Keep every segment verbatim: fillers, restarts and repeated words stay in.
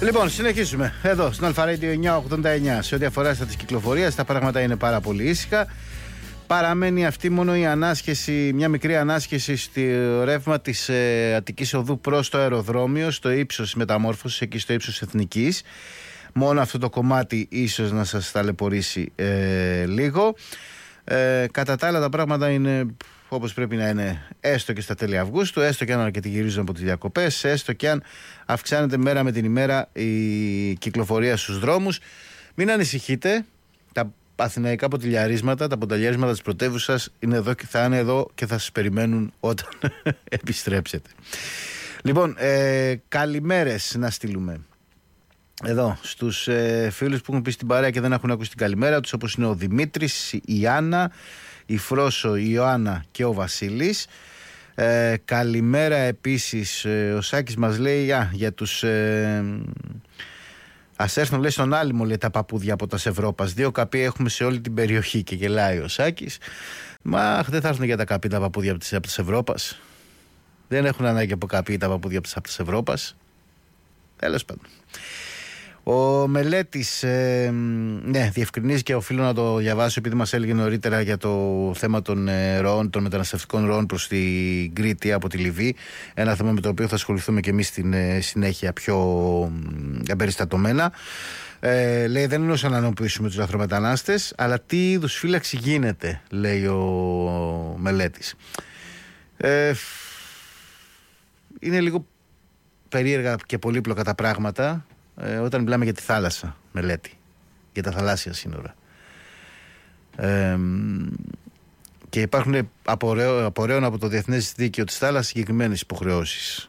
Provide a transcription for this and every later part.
Λοιπόν, συνεχίζουμε εδώ στην Αλφα Radio εννιακόσια ογδόντα εννιά. Σε ό,τι αφορά στα της κυκλοφορίας, τα πράγματα είναι πάρα πολύ ήσυχα. Παραμένει αυτή μόνο η ανάσχεση, μια μικρή ανάσχεση στο ρεύμα της ε, Αττικής Οδού προς το αεροδρόμιο, στο ύψος μεταμόρφωσης, εκεί στο ύψος Εθνικής. Μόνο αυτό το κομμάτι ίσως να σας ταλαιπωρήσει ε, λίγο. Ε, κατά τα άλλα, τα πράγματα είναι όπως πρέπει να είναι, έστω και στα τέλη Αυγούστου, έστω και αν αρκετοί γυρίζουν από τις διακοπές, έστω και αν αυξάνεται μέρα με την ημέρα η κυκλοφορία στους δρόμους. Μην ανησυχείτε, τα αθηναϊκά ποτηλιαρίσματα, τα ποτηλιαρίσματα της πρωτεύουσας είναι εδώ και θα είναι εδώ και θα σας περιμένουν όταν επιστρέψετε. Λοιπόν, ε, καλημέρες να στείλουμε εδώ στους ε, φίλους που έχουν πει στην παρέα και δεν έχουν ακούσει την καλημέρα τους, όπως είναι ο Δημήτρης, η Άννα, η Φρόσο, η Ιωάννα και ο Βασίλης. Ε, καλημέρα επίσης, ε, ο Σάκης μας λέει α, για τους ε, ας έρθουν, λέει, στον Άλυμο, λέει, τα παππούδια από τα Ευρώπας. Δύο καπί έχουμε σε όλη την περιοχή, και γελάει ο Σάκης. Μα δεν θα έρθουν για τα καπί τα παππούδια από τις Ευρώπας. Δεν έχουν ανάγκη από καπί τα παππούδια από τις Ευρώπας. Τέλος πάντων. Ο Μελέτης, ε, ναι, διευκρινίζει και οφείλω να το διαβάσω επειδή μας έλεγε νωρίτερα για το θέμα των ε, ροών, των μεταναστευτικών ροών προς την Κρήτη από τη Λιβύη. Ένα θέμα με το οποίο θα ασχοληθούμε και εμείς στην ε, συνέχεια πιο ε, εμπεριστατωμένα. Ε, λέει, δεν εννοούσα να ενοποιήσουμε τους λαθρομετανάστες, αλλά τι είδους φύλαξη γίνεται, λέει ο Μελέτης. Ε, είναι λίγο περίεργα και πολύπλοκα τα πράγματα. Ε, όταν μιλάμε για τη θάλασσα, Μελέτη, για τα θαλάσσια σύνορα, ε, και υπάρχουν απορρέω, απορρέων από το Διεθνές Δίκαιο της Θάλασσας συγκεκριμένες υποχρεώσεις,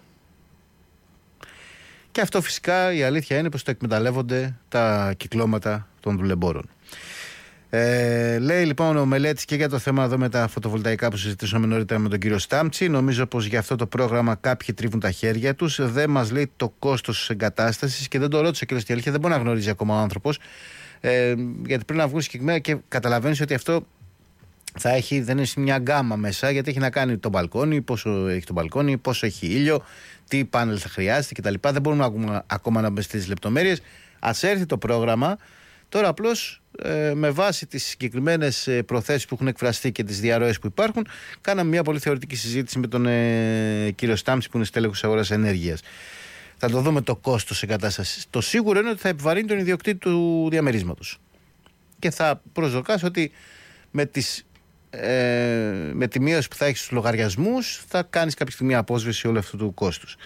και αυτό φυσικά η αλήθεια είναι πως το εκμεταλλεύονται τα κυκλώματα των δουλεμπόρων. Ε, λέει λοιπόν ο Μελέτης και για το θέμα εδώ με τα φωτοβολταϊκά που συζητήσαμε νωρίτερα με τον κύριο Στάμτσι. Νομίζω πως για αυτό το πρόγραμμα κάποιοι τρίβουν τα χέρια τους. Δεν μας λέει το κόστος της εγκατάστασης και δεν το ρώτησε και στη αλήθεια, δεν μπορεί να γνωρίζει ακόμα ο άνθρωπος. Ε, γιατί πρέπει να βγουν συγκεκριμένα και καταλαβαίνεις ότι αυτό θα έχει, δεν είναι μια γκάμα μέσα, γιατί έχει να κάνει το μπαλκόνι, πόσο έχει το μπαλκόνι, πόσο έχει ήλιο, τι πάνελ θα χρειάζεται κτλ. Δεν μπορούμε ακόμα, ακόμα να μπούμε στις λεπτομέρειες. Ας έρθει το πρόγραμμα. Τώρα απλώς ε, με βάση τις συγκεκριμένες ε, προθέσεις που έχουν εκφραστεί και τις διαρροές που υπάρχουν, κάναμε μια πολύ θεωρητική συζήτηση με τον ε, κύριο Στάμψη, που είναι στέλεχος αγοράς ενέργειας. Θα το δούμε το κόστος εγκατάστασης. Το σίγουρο είναι ότι θα επιβαρύνει τον ιδιοκτήτη του διαμερίσματος. Και θα προσδοκάσει ότι με, τις, ε, με τη μείωση που θα έχει στους λογαριασμούς θα κάνεις κάποια στιγμή απόσβεση όλου αυτού του κόστους.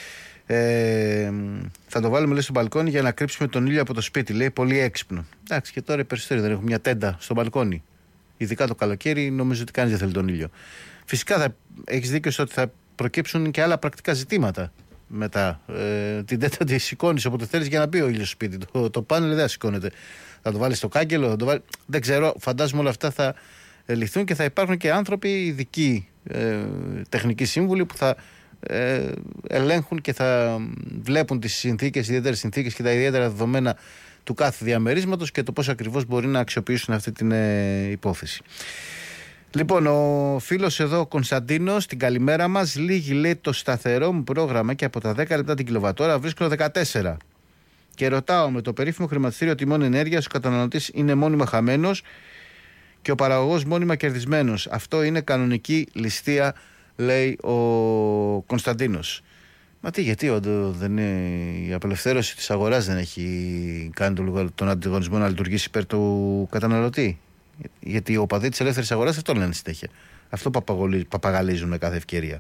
Ε, θα το βάλουμε, λέει, στο μπαλκόνι για να κρύψουμε τον ήλιο από το σπίτι. Λέει, πολύ έξυπνο. Εντάξει, και τώρα οι περισσότεροι δεν έχουν μια τέντα στο μπαλκόνι. Ειδικά το καλοκαίρι, νομίζω ότι κανείς δεν θέλει τον ήλιο. Φυσικά θα έχεις δίκιο στο ότι θα προκύψουν και άλλα πρακτικά ζητήματα μετά. Ε, την τέντα τη σηκώνεις όποτε θέλεις για να μπει ο ήλιος στο σπίτι. Το, το πάνελ δεν σηκώνεται. Θα το βάλεις στο κάγκελο, θα το βάλει... δεν ξέρω. Φαντάζομαι όλα αυτά θα λυθούν και θα υπάρχουν και άνθρωποι ειδικοί, ε, τεχνικοί σύμβουλοι, που θα Ε, ελέγχουν και θα βλέπουν τις συνθήκες, ιδιαίτερες συνθήκες και τα ιδιαίτερα δεδομένα του κάθε διαμερίσματος και το πώς ακριβώς μπορεί να αξιοποιήσουν αυτή την ε, υπόθεση. Λοιπόν, ο φίλος εδώ, ο Κωνσταντίνος, την καλημέρα μας. Λίγη, λέει, το σταθερό μου πρόγραμμα και από τα δέκα λεπτά την κιλοβατόρα βρίσκω δεκατέσσερα. Και ρωτάω, με το περίφημο χρηματιστήριο τιμών ενέργειας, ο καταναλωτής είναι μόνιμα χαμένος και ο παραγωγός μόνιμα κερδισμένος. Αυτό είναι κανονική ληστεία, λέει ο Κωνσταντίνος. Μα τι, γιατί όντω δεν είναι, η απελευθέρωση της αγοράς δεν έχει κάνει τον, τον ανταγωνισμό να λειτουργήσει υπέρ του καταναλωτή? Γιατί ο παδί της ελεύθερης αγοράς αυτό λένε συνέχεια. Αυτό παπαγαλίζουν με κάθε ευκαιρία.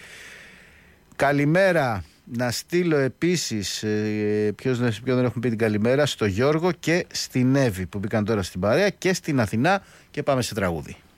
Καλημέρα. Να στείλω επίσης, ε, ποιος, ποιος δεν έχουν πει την καλημέρα, στο Γιώργο και στην Εύη που μπήκαν τώρα στην παρέα, και στην Αθηνά, και πάμε σε τραγούδι.